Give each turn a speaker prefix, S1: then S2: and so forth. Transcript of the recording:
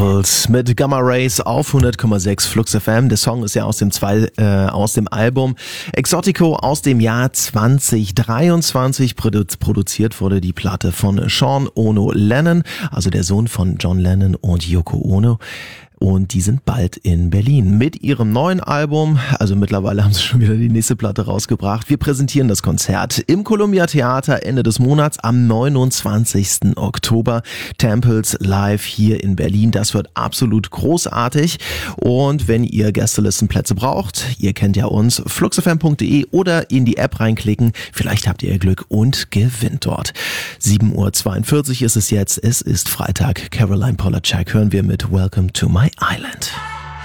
S1: Temples mit Gamma Rays auf 100,6 Flux FM. Der Song ist ja aus dem Album Exotico aus dem Jahr 2023. Produziert wurde die Platte von Sean Ono Lennon, also der Sohn von John Lennon und Yoko Ono. Und die sind bald in Berlin mit ihrem neuen Album. Also mittlerweile haben sie schon wieder die nächste Platte rausgebracht. Wir präsentieren das Konzert im Columbia Theater Ende des Monats am 29. Oktober. Temples live hier in Berlin. Das wird absolut großartig. Und wenn ihr Gästelistenplätze braucht, ihr kennt ja uns, fluxfm.de oder in die App reinklicken. Vielleicht habt ihr Glück und gewinnt dort. 7:42 Uhr ist es jetzt. Es ist Freitag. Caroline Polachek hören wir mit Welcome to My Island.